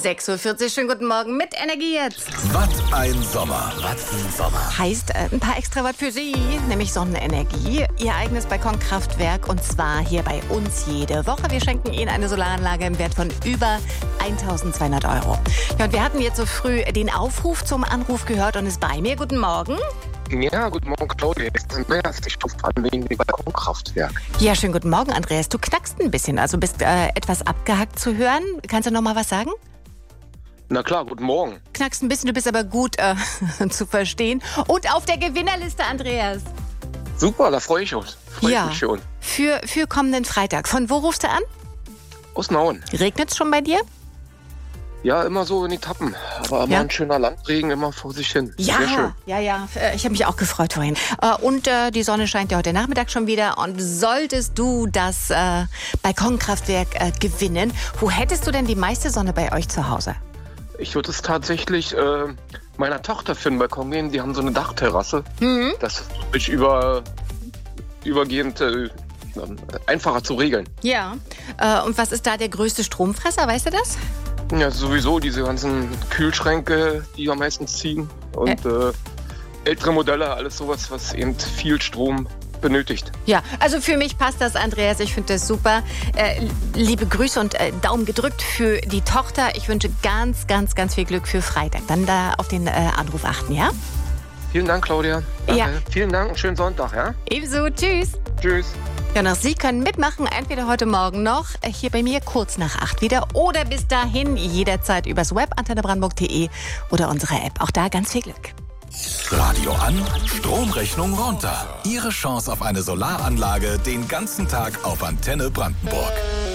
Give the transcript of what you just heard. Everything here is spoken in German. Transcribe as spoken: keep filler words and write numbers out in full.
sechs Uhr vierzig. Schönen guten Morgen mit Energie jetzt. Was ein Sommer. Was ein Sommer. Heißt äh, ein paar extra Watt für Sie, nämlich Sonnenenergie. Ihr eigenes Balkonkraftwerk und zwar hier bei uns jede Woche. Wir schenken Ihnen eine Solaranlage im Wert von über eintausendzweihundert Euro. Ja, und wir hatten jetzt so früh den Aufruf zum Anruf gehört und ist bei mir. Guten Morgen. Ja, guten Morgen, Claudia. Ich bin Andreas. Ich rufe an wegen dem Balkonkraftwerk. Ja, schönen guten Morgen, Andreas. Du knackst ein bisschen, also bist äh, etwas abgehackt zu hören. Kannst du noch mal was sagen? Na klar, guten Morgen. Knackst ein bisschen, du bist aber gut äh, zu verstehen. Und auf der Gewinnerliste, Andreas. Super, da freue ich uns. Freue Ja. ich mich schon. Für, für kommenden Freitag. Von wo rufst du an? Aus Nauen. Regnet's schon bei dir? Ja, immer so in Etappen. Aber immer Ja. ein schöner Landregen, immer vor sich hin. Ja, Sehr schön. ja, ja. Äh, Ich habe mich auch gefreut vorhin. Äh, Und äh, die Sonne scheint ja heute Nachmittag schon wieder. Und solltest du das äh, Balkonkraftwerk äh, gewinnen, wo hättest du denn die meiste Sonne bei euch zu Hause? Ich würde es tatsächlich äh, meiner Tochter für den Balkon geben. Die haben so eine Dachterrasse. Mhm. Das ist wirklich über, übergehend äh, einfacher zu regeln. Ja. Äh, Und was ist da der größte Stromfresser? Weißt du das? Ja, sowieso diese ganzen Kühlschränke, die am meisten ziehen. Und äh, ältere Modelle, alles sowas, was eben viel Strom benötigt. Ja, also für mich passt das, Andreas. Ich finde das super. Äh, liebe Grüße und äh, Daumen gedrückt für die Tochter. Ich wünsche ganz, ganz, ganz viel Glück für Freitag. Dann da auf den äh, Anruf achten, ja? Vielen Dank, Claudia. Ja. Vielen Dank und schönen Sonntag, ja? Ebenso. Tschüss. Tschüss. Ja, und auch Sie können mitmachen, entweder heute Morgen noch, äh, hier bei mir kurz nach acht wieder oder bis dahin jederzeit übers Web antennebrandenburg punkt de oder unsere App. Auch da ganz viel Glück. Radio an, Stromrechnung runter. Ihre Chance auf eine Solaranlage den ganzen Tag auf Antenne Brandenburg.